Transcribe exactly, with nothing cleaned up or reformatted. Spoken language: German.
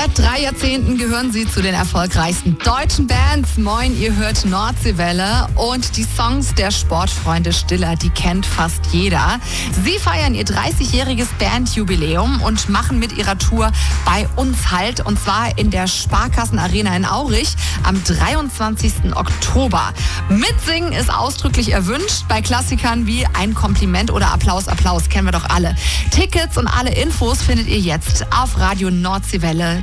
Seit drei Jahrzehnten gehören sie zu den erfolgreichsten deutschen Bands. Moin, ihr hört Nordseewelle und die Songs der Sportfreunde Stiller, die kennt fast jeder. Sie feiern ihr dreißigjähriges Bandjubiläum und machen mit ihrer Tour bei uns Halt, und zwar in der Sparkassen-Arena in Aurich am dreiundzwanzigsten Oktober. Mitsingen ist ausdrücklich erwünscht bei Klassikern wie Ein Kompliment oder Applaus, Applaus, kennen wir doch alle. Tickets und alle Infos findet ihr jetzt auf radio nordseewelle